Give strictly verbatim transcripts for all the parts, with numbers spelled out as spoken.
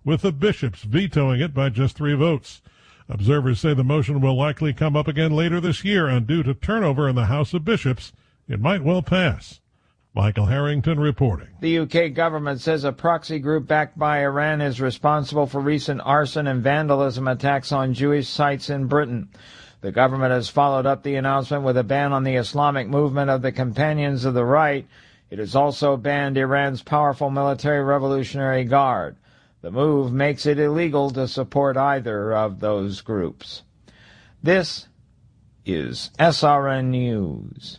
with the bishops vetoing it by just three votes. Observers say the motion will likely come up again later this year, and due to turnover in the House of Bishops, it might well pass. Michael Harrington reporting. The U K government says a proxy group backed by Iran is responsible for recent arson and vandalism attacks on Jewish sites in Britain. The government has followed up the announcement with a ban on the Islamic movement of the Companions of the Right. It has also banned Iran's powerful military Revolutionary Guard. The move makes it illegal to support either of those groups. This is S R N News.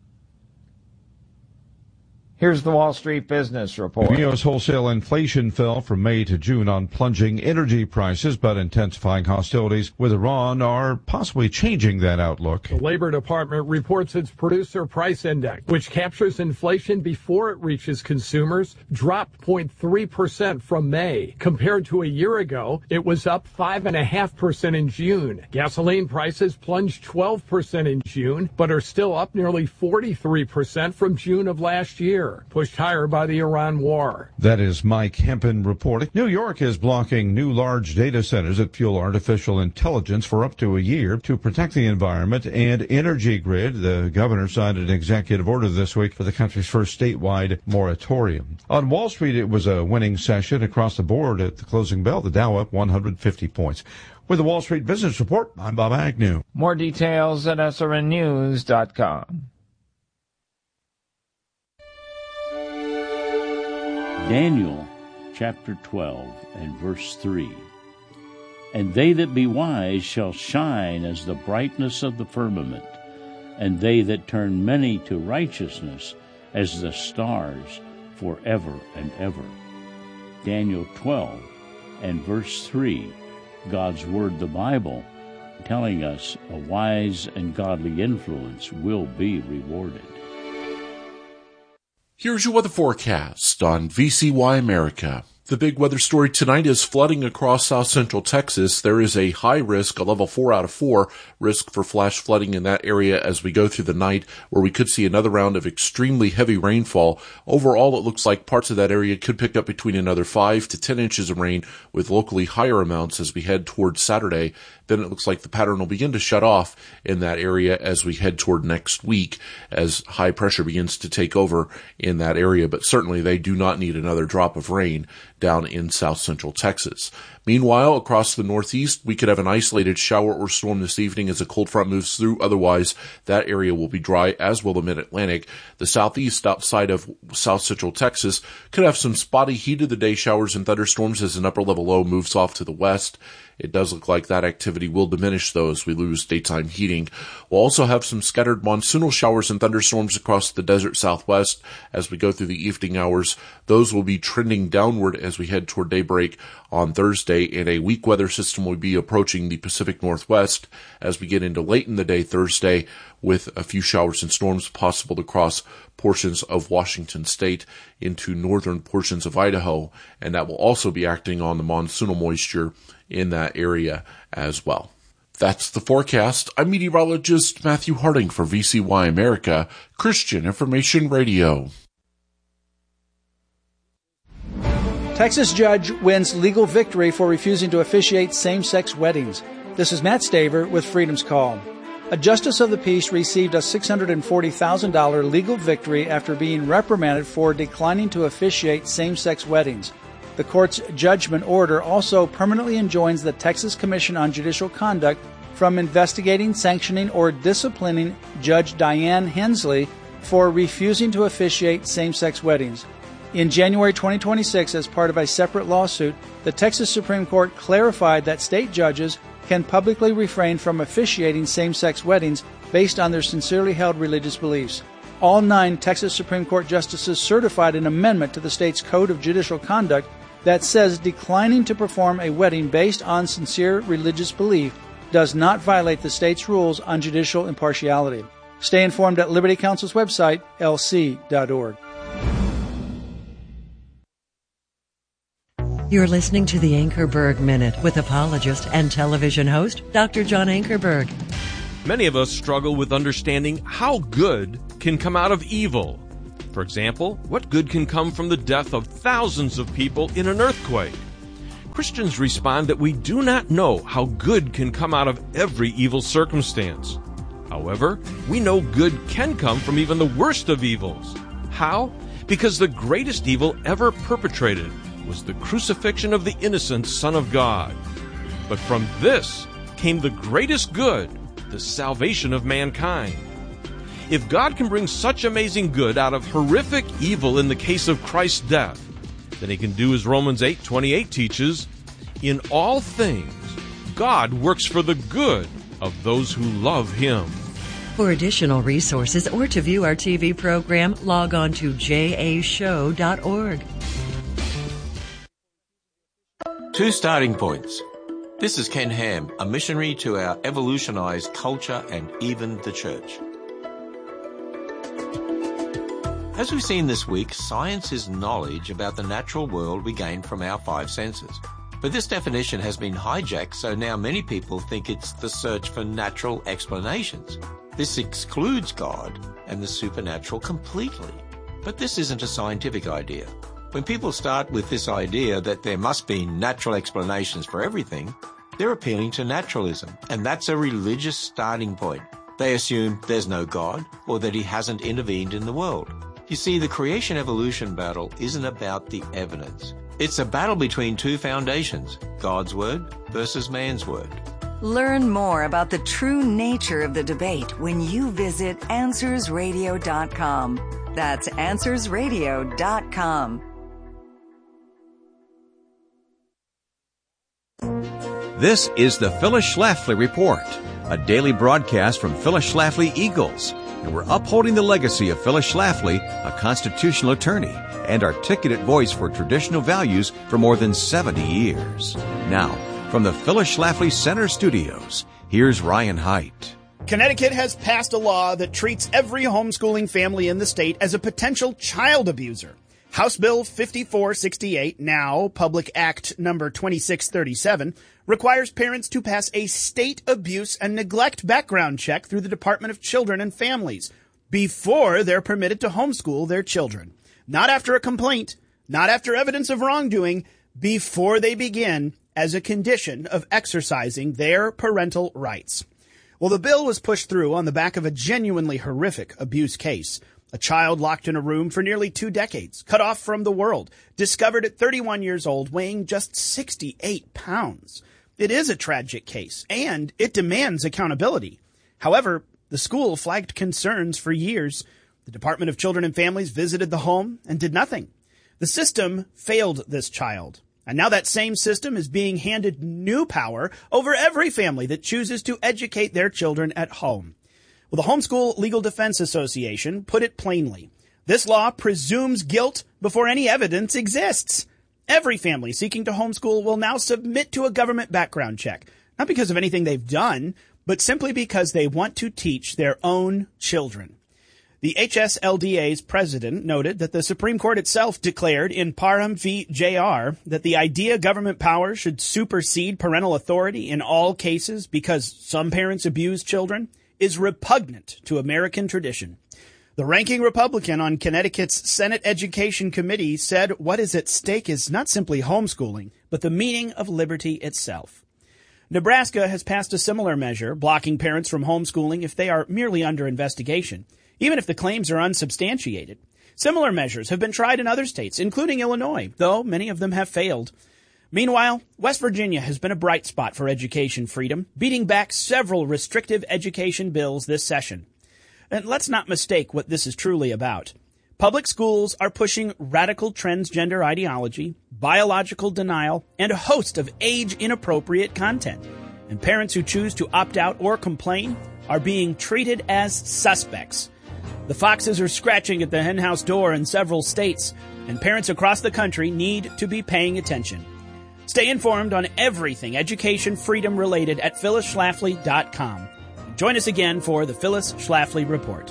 Here's the Wall Street Business Report. U S wholesale inflation fell from May to June on plunging energy prices, but intensifying hostilities with Iran are possibly changing that outlook. The Labor Department reports its Producer Price Index, which captures inflation before it reaches consumers, dropped zero point three percent from May. Compared to a year ago, it was up five point five percent in June. Gasoline prices plunged twelve percent in June, but are still up nearly forty-three percent from June of last year, pushed higher by the Iran war. That is Mike Hempen reporting. New York is blocking new large data centers that fuel artificial intelligence for up to a year to protect the environment and energy grid. The governor signed an executive order this week for the country's first statewide moratorium. On Wall Street, it was a winning session across the board. At the closing bell, the Dow up one hundred fifty points. With the Wall Street Business Report, I'm Bob Agnew. More details at S R N news dot com. Daniel chapter twelve and verse three. And they that be wise shall shine as the brightness of the firmament, and they that turn many to righteousness as the stars forever and ever. Daniel twelve and verse three, God's Word, the Bible, telling us a wise and godly influence will be rewarded. Here's your weather forecast on V C Y America. The big weather story tonight is flooding across south central Texas. There is a high risk, a level four out of four risk for flash flooding in that area as we go through the night, where we could see another round of extremely heavy rainfall. Overall, it looks like parts of that area could pick up between another five to ten inches of rain, with locally higher amounts as we head towards Saturday. Then it looks like the pattern will begin to shut off in that area as we head toward next week, as high pressure begins to take over in that area. But certainly they do not need another drop of rain down in south central Texas. Meanwhile, across the northeast, we could have an isolated shower or storm this evening as a cold front moves through. Otherwise, that area will be dry, as will the mid-Atlantic. The southeast, outside of south central Texas, could have some spotty heat-of-the-day showers and thunderstorms as an upper-level low moves off to the west. It does look like that activity will diminish, though, as we lose daytime heating. We'll also have some scattered monsoonal showers and thunderstorms across the desert southwest as we go through the evening hours. Those will be trending downward as we head toward daybreak on Thursday, and a weak weather system will be approaching the Pacific Northwest as we get into late in the day Thursday, with a few showers and storms possible across portions of Washington state into northern portions of Idaho, and that will also be acting on the monsoonal moisture in that area as well. That's the forecast. I'm meteorologist Matthew Harding for V C Y America, Christian Information Radio. Texas judge wins legal victory for refusing to officiate same-sex weddings. This is Matt Staver with Freedom's Call. A justice of the peace received a six hundred forty thousand dollars legal victory after being reprimanded for declining to officiate same-sex weddings. The court's judgment order also permanently enjoins the Texas Commission on Judicial Conduct from investigating, sanctioning, or disciplining Judge Diane Hensley for refusing to officiate same-sex weddings. In January twenty twenty-six, as part of a separate lawsuit, the Texas Supreme Court clarified that state judges can publicly refrain from officiating same-sex weddings based on their sincerely held religious beliefs. All nine Texas Supreme Court justices certified an amendment to the state's Code of Judicial Conduct that says declining to perform a wedding based on sincere religious belief does not violate the state's rules on judicial impartiality. Stay informed at Liberty Counsel's website, L C dot org. You're listening to the Ankerberg Minute with apologist and television host, Doctor John Ankerberg. Many of us struggle with understanding how good can come out of evil. For example, what good can come from the death of thousands of people in an earthquake? Christians respond that we do not know how good can come out of every evil circumstance. However, we know good can come from even the worst of evils. How? Because the greatest evil ever perpetrated was the crucifixion of the innocent Son of God. But from this came the greatest good, the salvation of mankind. If God can bring such amazing good out of horrific evil in the case of Christ's death, then he can do as Romans eight twenty-eight teaches, in all things, God works for the good of those who love him. For additional resources or to view our T V program, log on to j a show dot org. Two starting points. This is Ken Ham, a missionary to our evolutionized culture and even the church. As we've seen this week, science is knowledge about the natural world we gain from our five senses. But this definition has been hijacked, so now many people think it's the search for natural explanations. This excludes God and the supernatural completely. But this isn't a scientific idea. When people start with this idea that there must be natural explanations for everything, they're appealing to naturalism, and that's a religious starting point. They assume there's no God or that he hasn't intervened in the world. You see, the creation-evolution battle isn't about the evidence. It's a battle between two foundations, God's Word versus man's Word. Learn more about the true nature of the debate when you visit answers radio dot com. That's answers radio dot com. This is the Phyllis Schlafly Report, a daily broadcast from Phyllis Schlafly Eagles. And we're upholding the legacy of Phyllis Schlafly, a constitutional attorney and articulate voice for traditional values for more than seventy years. Now, from the Phyllis Schlafly Center Studios, here's Ryan Haidt. Connecticut has passed a law that treats every homeschooling family in the state as a potential child abuser. House Bill fifty-four sixty-eight, now Public Act number twenty-six thirty-seven, requires parents to pass a state abuse and neglect background check through the Department of Children and Families before they're permitted to homeschool their children. Not after a complaint, not after evidence of wrongdoing, before they begin as a condition of exercising their parental rights. Well, the bill was pushed through on the back of a genuinely horrific abuse case. A child locked in a room for nearly two decades, cut off from the world, discovered at thirty-one years old, weighing just sixty-eight pounds. It is a tragic case, and it demands accountability. However, the school flagged concerns for years. The Department of Children and Families visited the home and did nothing. The system failed this child, and now that same system is being handed new power over every family that chooses to educate their children at home. Well, the Homeschool Legal Defense Association put it plainly. This law presumes guilt before any evidence exists. Every family seeking to homeschool will now submit to a government background check, not because of anything they've done, but simply because they want to teach their own children. The H S L D A's president noted that the Supreme Court itself declared in Parham v. J R that the idea government power should supersede parental authority in all cases because some parents abuse children is repugnant to American tradition. The ranking Republican on Connecticut's Senate Education Committee said what is at stake is not simply homeschooling, but the meaning of liberty itself. Nebraska has passed a similar measure, blocking parents from homeschooling if they are merely under investigation, even if the claims are unsubstantiated. Similar measures have been tried in other states, including Illinois, though many of them have failed. Meanwhile, West Virginia has been a bright spot for education freedom, beating back several restrictive education bills this session. And let's not mistake what this is truly about. Public schools are pushing radical transgender ideology, biological denial, and a host of age-inappropriate content. And parents who choose to opt out or complain are being treated as suspects. The foxes are scratching at the henhouse door in several states, and parents across the country need to be paying attention. Stay informed on everything education freedom related at phyllis schlafly dot com. Join us again for the Phyllis Schlafly Report.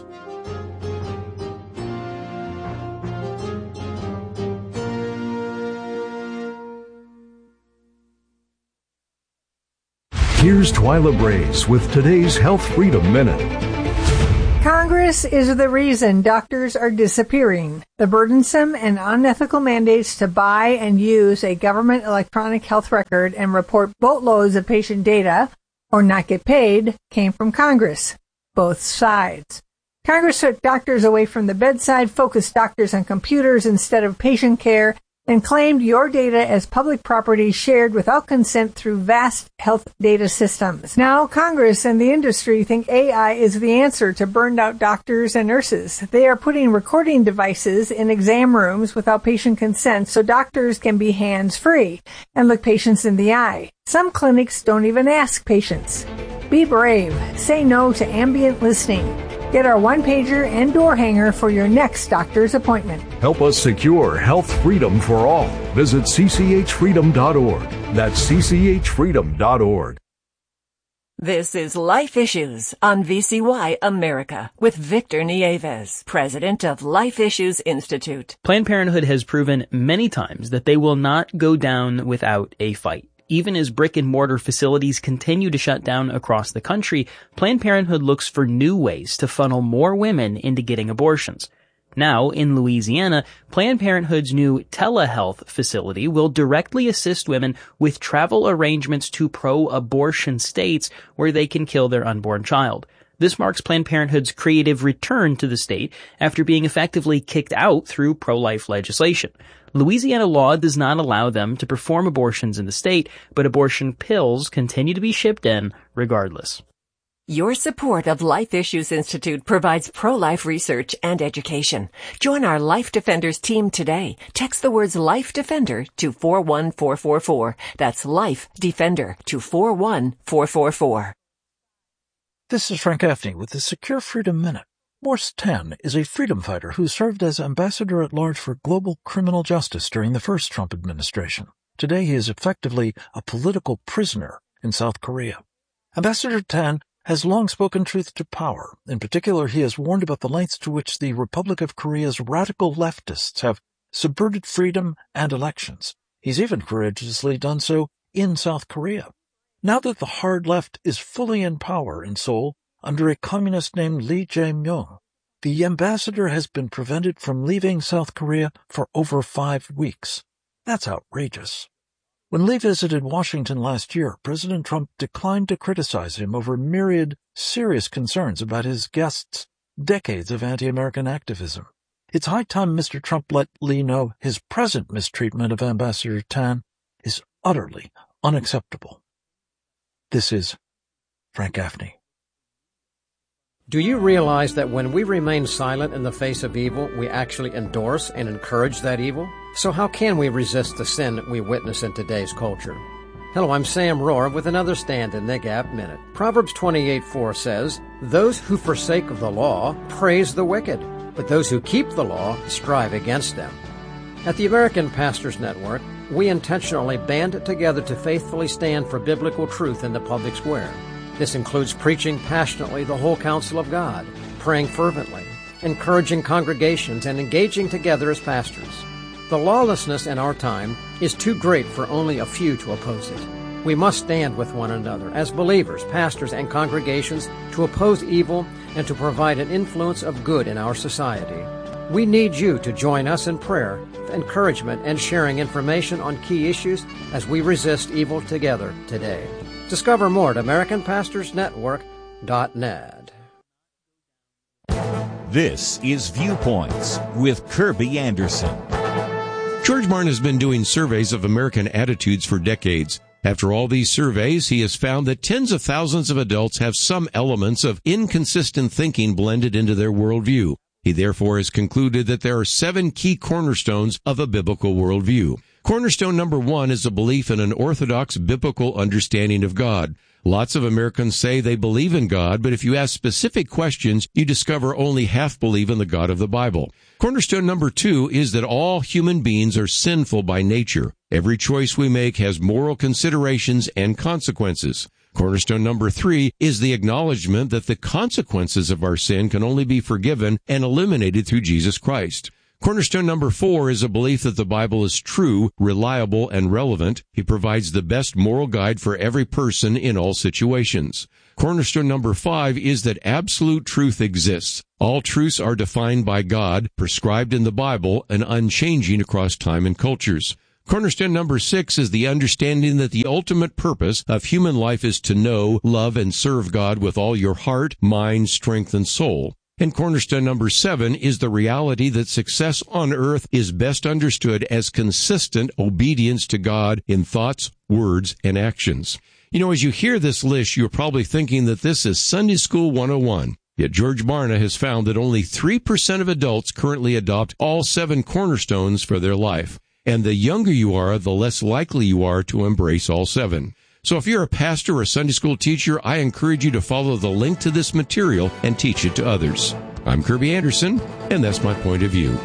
Here's Twyla Brace with today's Health Freedom Minute. Congress is the reason doctors are disappearing. The burdensome and unethical mandates to buy and use a government electronic health record and report boatloads of patient data or not get paid came from Congress. Both sides. Congress took doctors away from the bedside, focused doctors on computers instead of patient care, and claimed your data as public property shared without consent through vast health data systems. Now, Congress and the industry think A I is the answer to burned out doctors and nurses. They are putting recording devices in exam rooms without patient consent so doctors can be hands-free and look patients in the eye. Some clinics don't even ask patients. Be brave. Say no to ambient listening. Get our one-pager and door hanger for your next doctor's appointment. Help us secure health freedom for all. Visit c c h freedom dot org. That's c c h freedom dot org. This is Life Issues on V C Y America with Victor Nieves, president of Life Issues Institute. Planned Parenthood has proven many times that they will not go down without a fight. Even as brick-and-mortar facilities continue to shut down across the country, Planned Parenthood looks for new ways to funnel more women into getting abortions. Now, in Louisiana, Planned Parenthood's new telehealth facility will directly assist women with travel arrangements to pro-abortion states where they can kill their unborn child. This marks Planned Parenthood's creative return to the state after being effectively kicked out through pro-life legislation. Louisiana law does not allow them to perform abortions in the state, but abortion pills continue to be shipped in regardless. Your support of Life Issues Institute provides pro-life research and education. Join our Life Defenders team today. Text the words Life Defender to four one four four four. That's Life Defender to four one four four four. This is Frank Gaffney with the Secure Freedom Minute. Morse Tan is a freedom fighter who served as ambassador at large for global criminal justice during the first Trump administration. Today he is effectively a political prisoner in South Korea. Ambassador Tan has long spoken truth to power. In particular, he has warned about the lengths to which the Republic of Korea's radical leftists have subverted freedom and elections. He's even courageously done so in South Korea. Now that the hard left is fully in power in Seoul, under a communist named Lee Jae-myung, the ambassador has been prevented from leaving South Korea for over five weeks. That's outrageous. When Lee visited Washington last year, President Trump declined to criticize him over myriad serious concerns about his guest's decades of anti-American activism. It's high time Mister Trump let Lee know his present mistreatment of Ambassador Tan is utterly unacceptable. This is Frank Gaffney. Do you realize that when we remain silent in the face of evil, we actually endorse and encourage that evil? So how can we resist the sin we witness in today's culture? Hello, I'm Sam Rohr with another Stand in the Gap Minute. Proverbs twenty-eight four says, "Those who forsake the law praise the wicked, but those who keep the law strive against them." At the American Pastors Network, we intentionally band together to faithfully stand for biblical truth in the public square. This includes preaching passionately the whole counsel of God, praying fervently, encouraging congregations, and engaging together as pastors. The lawlessness in our time is too great for only a few to oppose it. We must stand with one another as believers, pastors, and congregations to oppose evil and to provide an influence of good in our society. We need you to join us in prayer, encouragement, and sharing information on key issues as we resist evil together today. Discover more at American Pastors Network dot net. This is Viewpoints with Kirby Anderson. George Martin has been doing surveys of American attitudes for decades. After all these surveys, he has found that tens of thousands of adults have some elements of inconsistent thinking blended into their worldview. He therefore has concluded that there are seven key cornerstones of a biblical worldview. Cornerstone number one is a belief in an orthodox biblical understanding of God. Lots of Americans say they believe in God, but if you ask specific questions, you discover only half believe in the God of the Bible. Cornerstone number two is that all human beings are sinful by nature. Every choice we make has moral considerations and consequences. Cornerstone number three is the acknowledgement that the consequences of our sin can only be forgiven and eliminated through Jesus Christ. Cornerstone number four is a belief that the Bible is true, reliable, and relevant. He provides the best moral guide for every person in all situations. Cornerstone number five is that absolute truth exists. All truths are defined by God, prescribed in the Bible, and unchanging across time and cultures. Cornerstone number six is the understanding that the ultimate purpose of human life is to know, love, and serve God with all your heart, mind, strength, and soul. And cornerstone number seven is the reality that success on earth is best understood as consistent obedience to God in thoughts, words, and actions. You know, as you hear this list, you're probably thinking that this is Sunday School one oh one. Yet George Barna has found that only three percent of adults currently adopt all seven cornerstones for their life. And the younger you are, the less likely you are to embrace all seven. So if you're a pastor or a Sunday school teacher, I encourage you to follow the link to this material and teach it to others. I'm Kirby Anderson, and that's my point of view.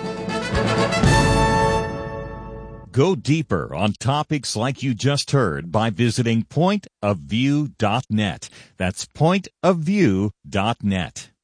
Go deeper on topics like you just heard by visiting point of view dot net. That's point of view dot net.